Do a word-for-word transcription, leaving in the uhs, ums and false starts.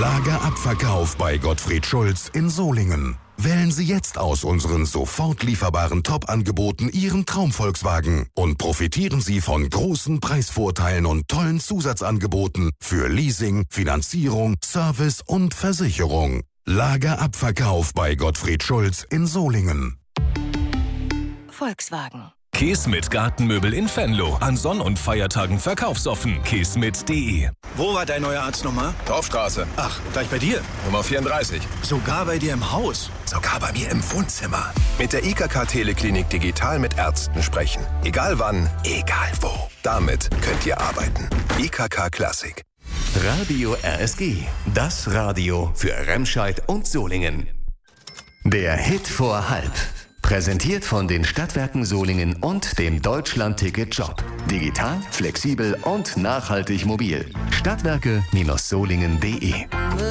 Lagerabverkauf bei Gottfried Schulz in Solingen. Wählen Sie jetzt aus unseren sofort lieferbaren Top-Angeboten Ihren Traum-Volkswagen und profitieren Sie von großen Preisvorteilen und tollen Zusatzangeboten für Leasing, Finanzierung, Service und Versicherung. Lagerabverkauf bei Gottfried Schulz in Solingen. Volkswagen. Keesmit Gartenmöbel in Venlo. An Sonn- und Feiertagen verkaufsoffen. keesmit punkt de. Wo war dein neuer Arztnummer? Dorfstraße. Ach, gleich bei dir? Nummer vierunddreißig. Sogar bei dir im Haus? Sogar bei mir im Wohnzimmer. Mit der I K K Teleklinik digital mit Ärzten sprechen. Egal wann, egal wo. Damit könnt ihr arbeiten. I K K Klassik. Radio R S G. Das Radio für Remscheid und Solingen. Der Hit vor halb. Präsentiert von den Stadtwerken Solingen und dem Deutschland-Ticket-Job. Digital, flexibel und nachhaltig mobil. Stadtwerke Solingen punkt de